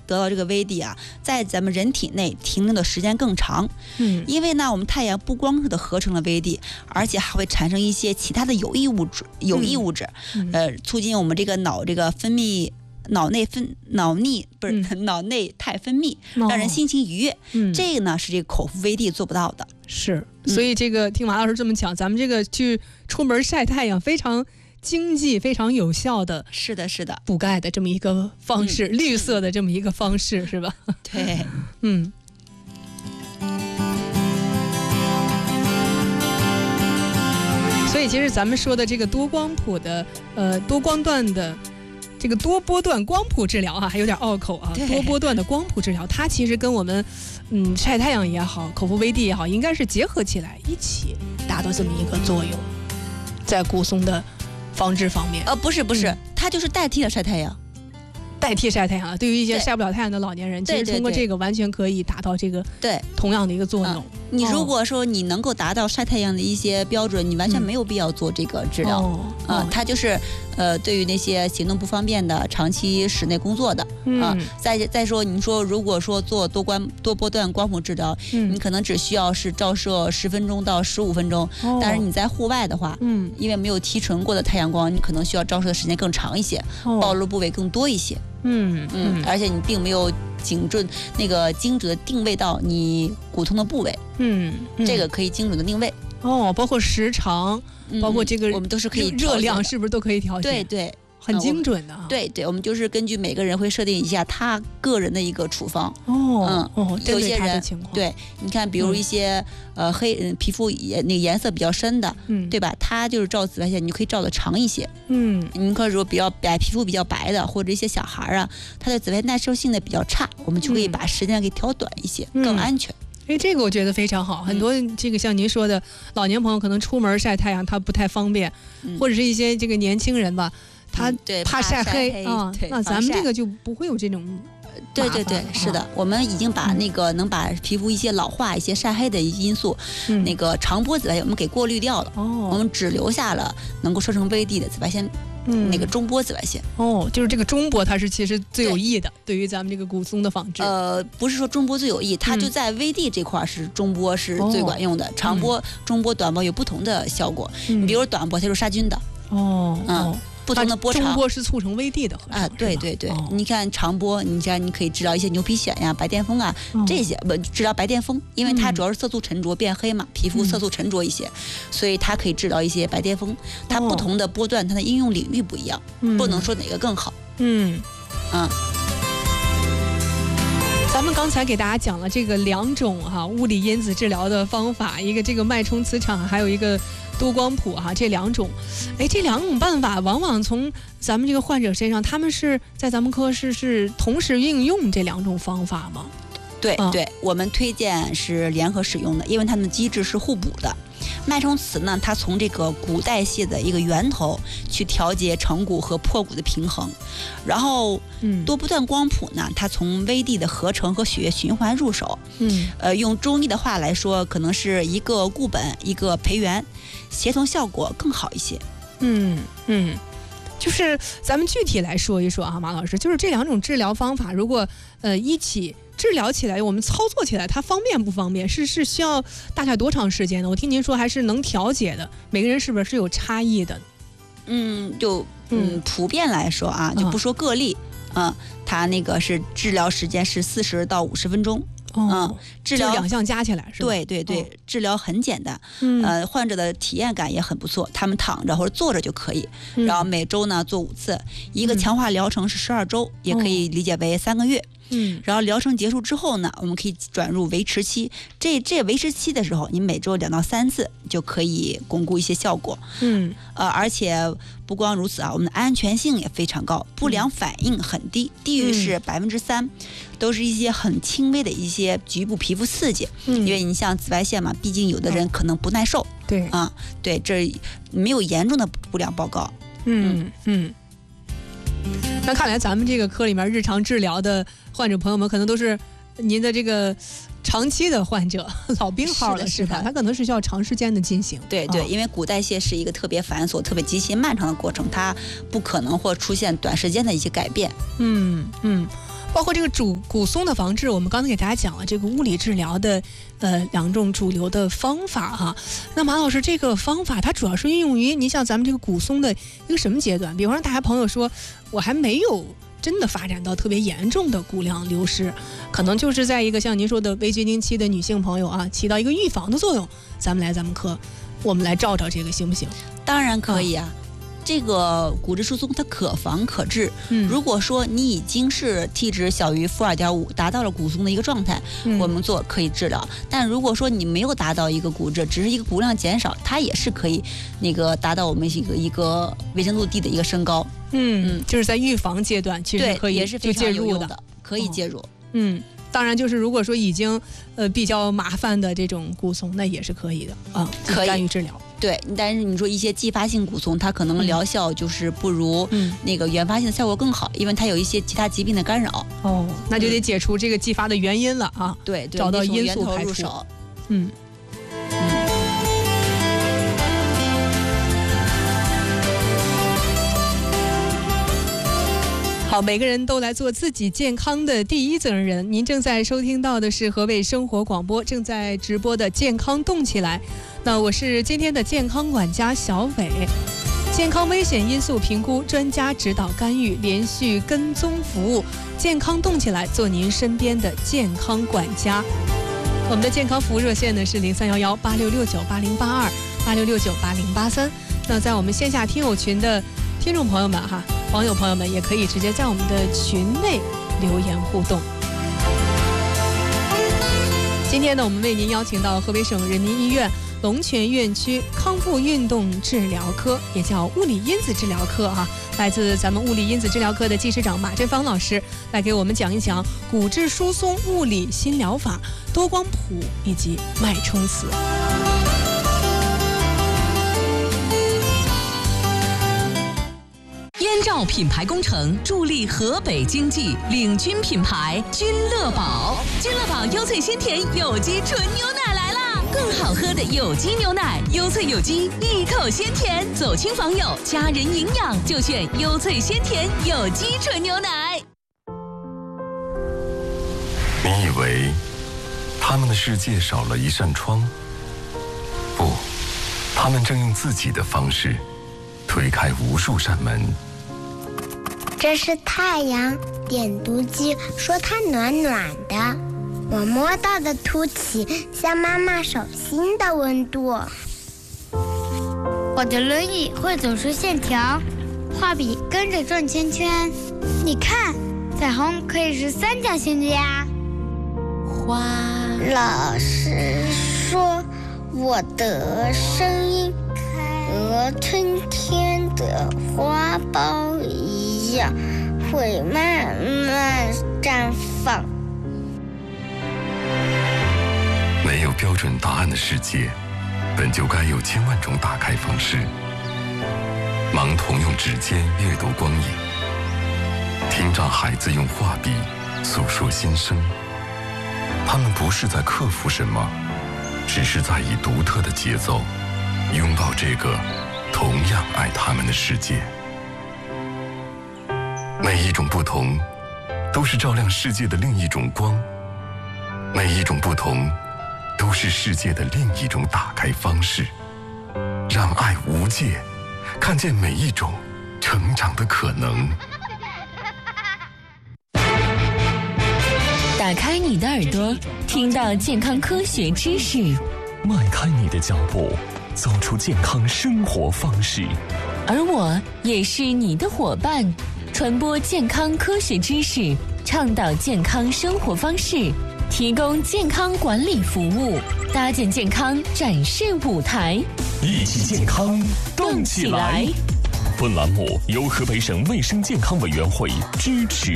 得到这个 VD 啊，在咱们人体内停留的时间更长。因为呢，我们太阳不光是的合成了 VD， 而且还会产生一些其他的有益物质，促进我们这个脑分泌。脑内肽分泌，让人心情愉悦。这个呢是这个口服 VD 做不到的。 是，所以这个听马老师这么讲，咱们这个去出门晒太阳非常经济、非常有效的， 是的， 补钙的这么一个方式，绿色的这么一个方式，是吧？ 对， 所以其实咱们说的这个多光谱的多光段的这个多波段光谱治疗还有点拗口啊。多波段的光谱治疗，它其实跟我们晒太阳也好，口服 VD 也好，应该是结合起来一起达到这么一个作用，在骨松的防治方面。 不是，它就是代替了晒太阳。 代替晒太阳，对于一些晒不了太阳的老年人，其实通过这个完全可以达到这个同样的一个作用。 你如果说你能够达到晒太阳的一些标准，你完全没有必要做这个治疗。它就是对于那些行动不方便的、长期室内工作的再说，你说如果说做多波段光谱治疗，你可能只需要是照射10分钟到15分钟，但是你在户外的话，因为没有提纯过的太阳光，你可能需要照射的时间更长一些，暴露部位更多一些。而且你并没有精准的定位到你骨痛的部位。这个可以精准的定位。 包括时长，包括这个我们都是可以热量，是不是都可以调节？ 对， 很精准的。 对，我们就是根据每个人会设定一下他个人的一个处方。有些人对，你看，比如一些皮肤颜色比较深的，对吧？他就是照紫外线，你就可以照的长一些。你可以说皮肤比较白的，或者一些小孩啊，他的紫外线耐受性的比较差，我们就可以把时间给调短一些，更安全。 这个我觉得非常好。很多这个像您说的老年朋友可能出门晒太阳他不太方便，或者是一些这个年轻人吧，他怕晒黑那咱们这个就不会有这种。 对，是的，我们已经把能把皮肤一些老化、一些晒黑的因素，长波紫外线我们给过滤掉了。我们只留下了能够射程 VD 的紫外线。中波紫外线。 就是这个中波它是其实最有益的，对于咱们这个骨松的防治。 不是说中波最有益，它就在 VD 这块是中波是最管用的，长波、中波、短波有不同的效果。你比如短波它就是杀菌的。不同的波长， 中波是促成 VD 的合成。 对，你看长波，你可以治疗一些牛皮癣呀、白癜风啊，这些治疗白癜风，因为它主要是色素沉着变黑嘛，皮肤色素沉着一些，所以它可以治疗一些白癜风。它不同的波段，它的应用领域不一样，不能说哪个更好。 咱们刚才给大家讲了这个2种物理因子治疗的方法，一个这个脉冲磁场，还有一个多光谱这2种。这2种办法往往从咱们这个患者身上，他们是在咱们科是同时应用这2种方法吗？ 对，我们推荐是联合使用的，因为它们的机制是互补的。脉冲磁呢，它从这个骨代谢的一个源头去调节成骨和破骨的平衡，然后多波段光谱呢，它从 VD 的合成和血液循环入手。用中医的话来说，可能是一个固本，一个培元，协同效果更好一些。 就是咱们具体来说一说马老师，就是这2种治疗方法，如果一起治疗起来，我们操作起来它方便不方便？是需要大概多长时间呢？我听您说还是能调节的，每个人是不是有差异的？ 普遍来说就不说个例，它是治疗时间是40到50分钟。治疗 2项加起来是吧？ 对，治疗很简单。患者的体验感也很不错，他们躺着或者坐着就可以。然后每周呢做5次，一个强化疗程是12周，也可以理解为3个月。然后疗程结束之后呢，我们可以转入维持期。这维持期的时候，你每周2到3次就可以巩固一些效果。而且不光如此我们的安全性也非常高，不良反应很低，低于是3%，都是一些很轻微的一些局部皮肤刺激。因为你像紫外线嘛，毕竟有的人可能不耐受。对，这没有严重的不良报告。 那看来咱们这个科里面日常治疗的患者朋友们，可能都是您的这个长期的患者，老病号了，是吧？它可能是需要长时间的进行。 对，因为骨代谢是一个特别繁琐、特别极其漫长的过程，它不可能或出现短时间的一些改变。 包括这个骨松的防治，我们刚才给大家讲了这个物理治疗的2种主流的方法哈。那马老师，这个方法它主要是运用于你像咱们这个骨松的一个什么阶段？比方说大家朋友说我还没有真的发展到特别严重的骨量流失，可能就是在一个像您说的微绝经期的女性朋友啊，起到一个预防的作用。咱们科，我们来照这个行不行？ 当然可以啊。这个骨质疏松它可防可治。如果说你已经是体脂小于-2.5，达到了骨松的一个状态，我们做可以治疗。但如果说你没有达到一个骨质，只是一个骨量减少，它也是可以达到我们一个维生素 D 的一个升高。 就是在预防阶段，其实可以也是非常有用的，可以介入。 当然就是如果说已经比较麻烦的这种骨松，那也是可以的啊，可以干预治疗。 对，但是你说一些继发性骨松，它可能疗效就是不如那个原发性的效果更好，因为它有一些其他疾病的干扰。 那就得解除这个继发的原因了啊。 对， 找到因素排除。好，每个人都来做自己健康的第一责任人。您正在收听到的是河北生活广播正在直播的健康动起来。那我是今天的健康管家小伟，健康危险因素评估专家指导干预，连续跟踪服务，健康动起来，做您身边的健康管家。我们的健康服务热线呢是031186698082，86698083。那在我们线下听友群的听众朋友们哈，网友朋友们也可以直接在我们的群内留言互动。今天呢，我们为您邀请到河北省人民医院龙泉院区康复运动治疗科，也叫物理因子治疗科啊，来自咱们物理因子治疗科的技师长马振芳老师，来给我们讲一讲骨质疏松物理新疗法、多光谱以及脉冲磁。 燕赵品牌工程助力河北经济，领军品牌君乐宝。君乐宝优萃鲜甜有机纯牛奶来啦！更好喝的有机牛奶，优萃有机，一口鲜甜。走亲访友，家人营养就选优萃鲜甜有机纯牛奶。 你以为他们的世界少了一扇窗？不，他们正用自己的方式推开无数扇门。 这是太阳，点读机说它暖暖的，我摸到的凸起像妈妈手心的温度。 我的轮椅会走出线条，画笔跟着转圈圈。你看，彩虹可以是三角形的呀。 花，老师说我的声音和春天的花苞一样，会慢慢绽放。 没有标准答案的世界，本就该有千万种打开方式。盲童用指尖阅读光影，听障孩子用画笔诉说心声。他们不是在克服什么，只是在以独特的节奏拥抱这个同样爱他们的世界。每一种不同，都是照亮世界的另一种光；每一种不同，都是世界的另一种打开方式。让爱无界，看见每一种成长的可能。 打开你的耳朵，听到健康科学知识； 迈开你的脚步，走出健康生活方式。 而我也是你的伙伴，传播健康科学知识，倡导健康生活方式，提供健康管理服务，搭建健康展示舞台， 一起健康动起来。本栏目由河北省卫生健康委员会支持